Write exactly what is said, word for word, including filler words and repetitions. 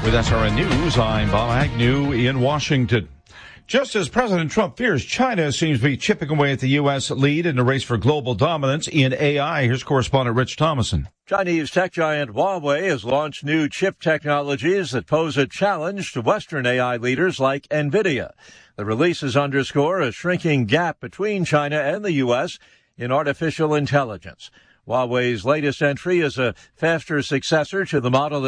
With S R N News, I'm Bob Agnew in Washington. Just as President Trump fears, China seems to be chipping away at the U S lead in the race for global dominance in A I. Here's correspondent Rich Thomason. Chinese tech giant Huawei has launched new chip technologies that pose a challenge to Western A I leaders like NVIDIA. The releases underscore a shrinking gap between China and the U S in artificial intelligence. Huawei's latest entry is a faster successor to the model